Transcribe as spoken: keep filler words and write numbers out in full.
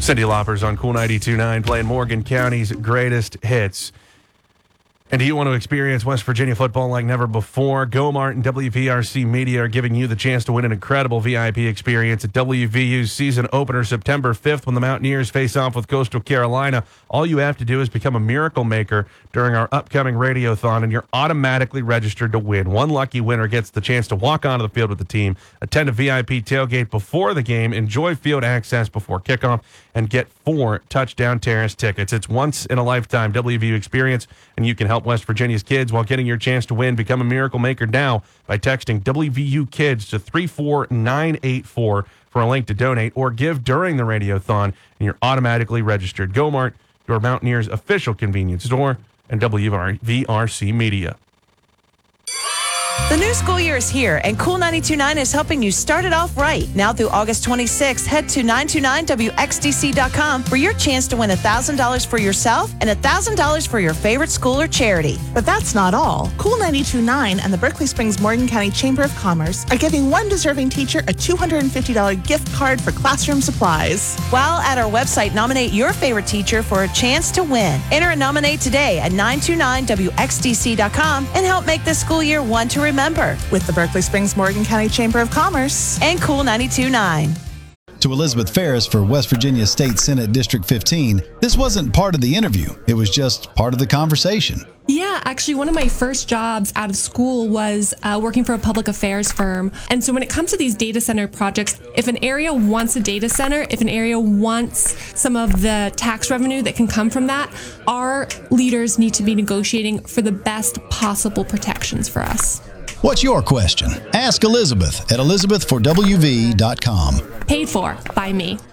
Cyndi Lauper's on Cool ninety-two point nine playing Morgan County's greatest hits. And do you want to experience West Virginia football like never before? GoMart and W V R C Media are giving you the chance to win an incredible V I P experience at W V U's season opener September fifth when the Mountaineers face off with Coastal Carolina. All you have to do is become a miracle maker during our upcoming Radiothon, and you're automatically registered to win. One lucky winner gets the chance to walk onto the field with the team, attend a V I P tailgate before the game, enjoy field access before kickoff, and get four Touchdown Terrace tickets. It's once in a lifetime W V U experience, and you can help West Virginia's kids while getting your chance to win. Become a miracle maker now by texting W V U Kids to three four nine eight four for a link to donate, or give during the Radiothon, and you're automatically registered. GoMart, your Mountaineers official convenience store, and W V R C Media. The new school year is here, and Cool ninety-two point nine is helping you start it off right. Now through August twenty-sixth, head to nine two nine W X D C dot com for your chance to win one thousand dollars for yourself and one thousand dollars for your favorite school or charity. But that's not all. Cool ninety-two point nine and the Berkeley Springs Morgan County Chamber of Commerce are giving one deserving teacher a two hundred fifty dollars gift card for classroom supplies. While at our website, nominate your favorite teacher for a chance to win. Enter and nominate today at nine two nine W X D C dot com and help make this school year one to remember. With the Berkeley Springs Morgan County Chamber of Commerce and Cool ninety-two point nine. To Elizabeth Ferris for West Virginia State Senate District fifteen, this wasn't part of the interview. It was just part of the conversation. Yeah, actually, one of my first jobs out of school was uh, working for a public affairs firm. And so when it comes to these data center projects, if an area wants a data center, if an area wants some of the tax revenue that can come from that, our leaders need to be negotiating for the best possible protections for us. What's your question? Ask Elizabeth at elizabeth for W V dot com. Paid for by me.